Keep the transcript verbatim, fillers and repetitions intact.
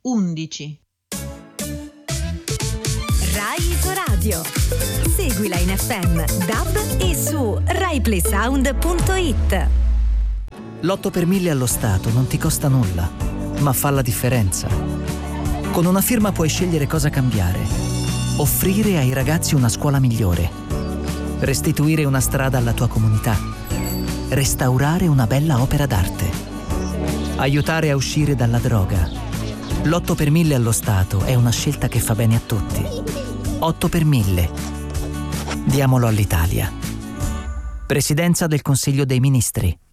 undici. Rai Isoradio. Seguila in F M, D A B e su rai play sound punto it. L'otto per mille allo Stato non ti costa nulla, ma fa la differenza. Con una firma puoi scegliere cosa cambiare. Offrire ai ragazzi una scuola migliore. Restituire una strada alla tua comunità. Restaurare una bella opera d'arte. Aiutare a uscire dalla droga. L'otto per mille allo Stato è una scelta che fa bene a tutti. otto per mille. Diamolo all'Italia. Presidenza del Consiglio dei Ministri.